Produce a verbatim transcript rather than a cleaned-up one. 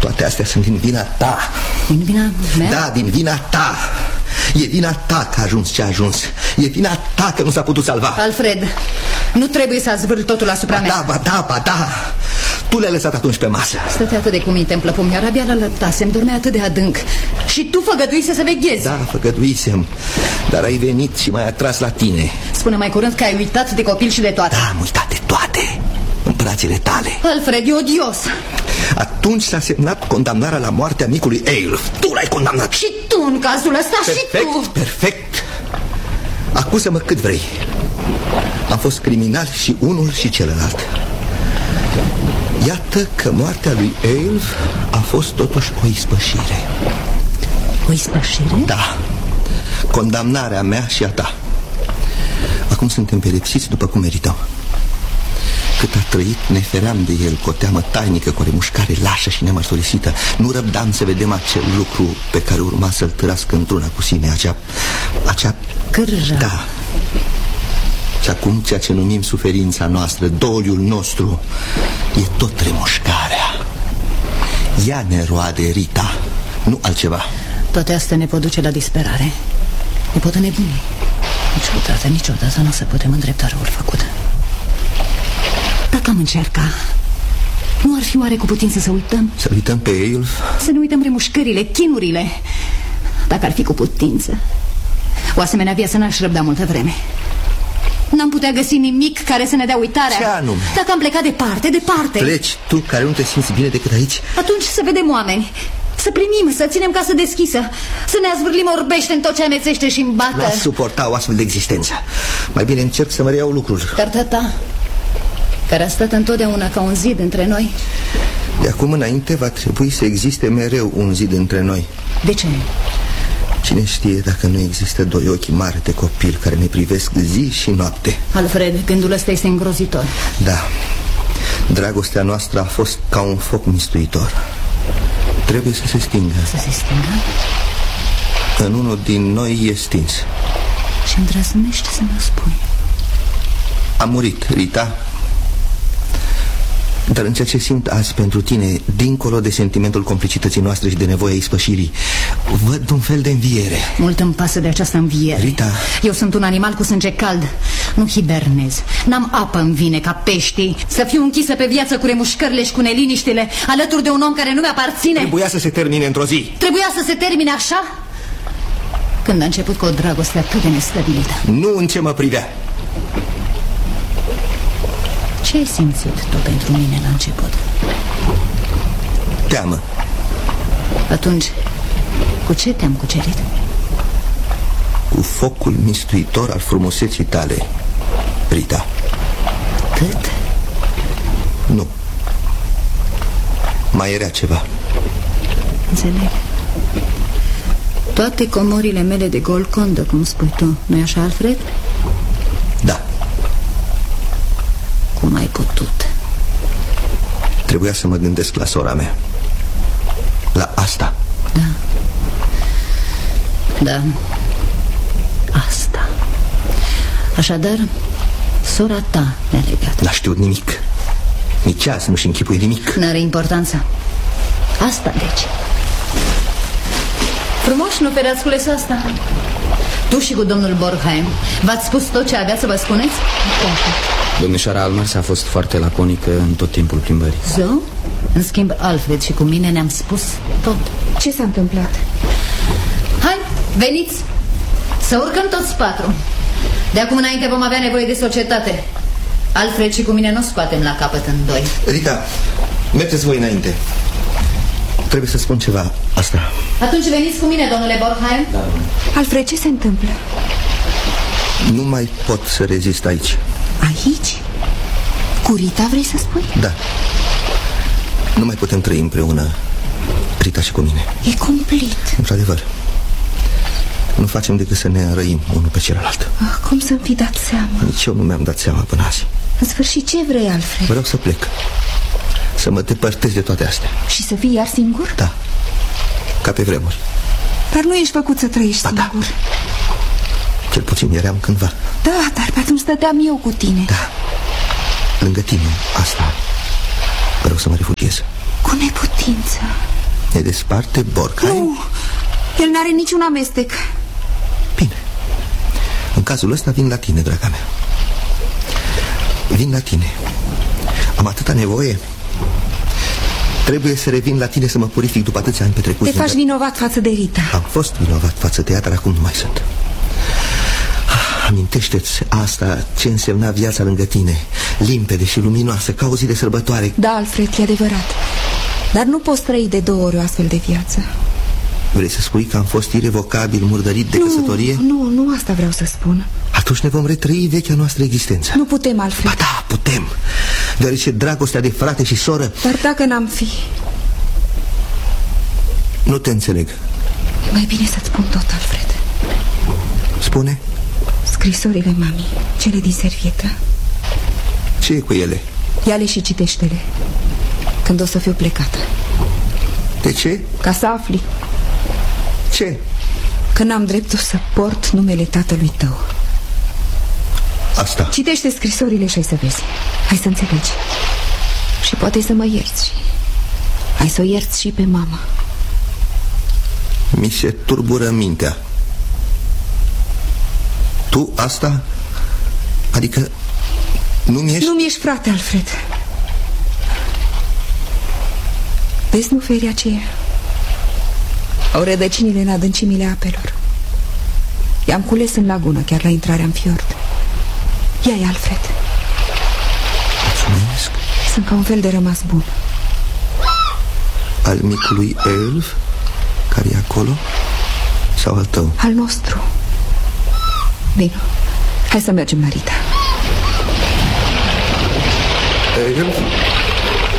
Toate astea sunt din vina ta. Din vina mea? Da, din vina ta. E vina ta că a ajuns ce a ajuns. E vina ta că nu s-a putut salva. Alfred, nu trebuie să zvârli totul asupra ba mea. Da, ba da, ba da. Tu le-ai lăsat atunci pe masă. Stătea atât de cu minte în plăpum, iar abia l-alăptasem, dormea atât de adânc. Și tu făgăduise să veghezi. Da, făgăduisem. Dar ai venit și m-ai atras la tine. Spune mai curând că ai uitat de copil și de toate. Da, am uitat de toate. În brațele tale. Alfred, e odios. Atunci s-a semnat condamnarea la moartea micului Eyulf. Tu l-ai condamnat. Și tu în cazul ăsta. Perfect, și tu. Perfect. Acuză-mă cât vrei. Am fost criminal și unul și celălalt. Iată că moartea lui Eyulf a fost totuși o ispășire. O ispășire? Da. Condamnarea mea și a ta. Acum suntem pedepsiți după cum merităm. Cât a trăit, ne feream de el cu o teamă tainică, cu o remușcare lașă și nemărturisită. Nu răbdam să vedem acel lucru pe care urma să-l târască într-una cu sine. Acea... acea... Cârja. Da. Și acum ceea ce numim suferința noastră, doliul nostru, e tot remușcarea. Ea ne roade, Rita, nu altceva. Toate astea ne pot duce la disperare. Ne pot înnebuni. Niciodată, niciodată nu o să putem îndrepta răul făcut. Dacă am încerca, nu ar fi oare cu putință să uităm? Să uităm pe Eyulf? Să nu uităm remușcările, chinurile. Dacă ar fi cu putință. O asemenea viață n-aș răbda multă vreme. N-am putea găsi nimic care să ne dea uitarea. Ce anume? Dacă am plecat departe, departe. Pleci tu care nu te simți bine decât aici? Atunci să vedem oameni, să primim, să ținem casă deschisă, să ne azvârlim orbește în tot ce amețește și îmbată. Nu suporta o astfel de existență. Mai bine încerc să mă reiau lucrul. Dar tata, care a stat întotdeauna ca un zid între noi, de acum înainte va trebui să existe mereu un zid între noi. De ce? Cine știe dacă nu există doi ochi mari de copil care ne privesc zi și noapte. Alfred, gândul ăsta este îngrozitor. Da. Dragostea noastră a fost ca un foc mistuitor. Trebuie să se stingă. Să se stingă? În unul din noi e stins. Și îndrăznește să mă spui. A murit, Rita. Dar în ceea ce simt azi pentru tine, dincolo de sentimentul complicității noastre și de nevoia ispășirii, văd un fel de înviere. Mult îmi pasă de această înviere. Rita. Eu sunt un animal cu sânge cald. Nu hibernez. N-am apă în vine ca peștii. Să fiu închisă pe viață cu remușcările și cu neliniștile, alături de un om care nu mi-aparține. Trebuia să se termine într-o zi. Trebuia să se termine așa? Când a început cu o dragoste atât de nestabilită. Nu în ce mă privea. Ce ai simțit tu pentru mine la început? Teamă. Atunci, cu ce te-am cucerit? Cu focul mistuitor al frumuseții tale, Rita. Cât? Nu. Mai era ceva. Înțeleg. Toate comorile mele de golcondă, cum spui tu, nu-i așa, Alfred? Da. Cum ai putut? Trebuia să mă gândesc la sora mea. La asta. Da. Da. Asta. Așadar, sora ta ne-a legat. N-a știut nimic. Nici azi nu-și închipui nimic. N-are importanță. Asta, deci. Frumos, nu, pereascules, asta. Tu și cu domnul Borheim v-ați spus tot ce avea să vă spuneți? Domnișoara Almers a fost foarte laconică în tot timpul plimbării. Zău? În schimb, Alfred și cu mine ne-am spus tot. Ce s-a întâmplat? Hai, veniți! Să urcăm toți patru. De acum înainte vom avea nevoie de societate. Alfred și cu mine nu scoatem la capăt în doi. Rita, mergeți voi înainte. Trebuie să spun ceva, asta. Atunci veniți cu mine, domnule Borheim. Da. Alfred, ce se întâmplă? Nu mai pot să rezist aici. Aici? Cu Rita vrei să spui? Da. Nu mai putem trăi împreună, Rita și cu mine. E cumplit. Într-adevăr. Nu facem decât să ne înrăim unul pe celălalt. Ah, cum să-mi fi dat seama? Nici eu nu mi-am dat seama până azi. În sfârșit, ce vrei, Alfred? Vreau să plec. Să mă depărtez de toate astea. Și să fii iar singur? Da. Ca pe vremuri. Dar nu ești făcut să trăiești ba, singur. Da. Cel puțin eram cândva. Da, dar pe atunci stăteam eu cu tine. Da. Lângă tine, asta. Vreau să mă refugiez. Cu neputință. Ne desparte Borcai? Nu, el n-are niciun amestec. Bine. În cazul ăsta vin la tine, draga mea. Vin la tine. Am atâta nevoie. Trebuie să revin la tine să mă purific după atâția ani petrecuți. Te faci vinovat față de Rita. Am fost vinovat față de ea, dar acum nu mai sunt. Amintește-ți asta, ce însemna viața lângă tine, limpede și luminoasă, ca o zi de sărbătoare. Da, Alfred, e adevărat. Dar nu poți trăi de două ori o astfel de viață. Vrei să spui că am fost irevocabil murdărit de nu, căsătorie? Nu, nu asta vreau să spun. Atunci ne vom retrăi vechea noastră existență. Nu putem, Alfred. Ba da, putem. Deoarece dragostea de frate și soră... Dar dacă n-am fi... Nu te înțeleg. E mai bine să-ți spun tot, Alfred. Spune. Scrisorile mamii, cele din servietă. Ce e cu ele? Ia-le și citește-le când o să fiu plecată. De ce? Ca să afli. Ce? Că n-am dreptul să port numele tatălui tău. Asta. Citește scrisorile și ai să vezi. Hai să înțelegi. Și poate să mă ierți. Hai să o ierți și pe mama. Mi se turbură mintea. Tu asta? Adică nu-mi ești... Nu-mi ești frate, Alfred. Vezi, nu feria aceea au rădăcinile în adâncimile apelor. I-am cules în lagună, chiar la intrarea în fiord. Ia-i, Alfred. Mulțumesc. Sunt ca un fel de rămas bun. Al micului elf care e acolo? Sau al tău? Al nostru. Bine, hai să mergem la Rita. Elf?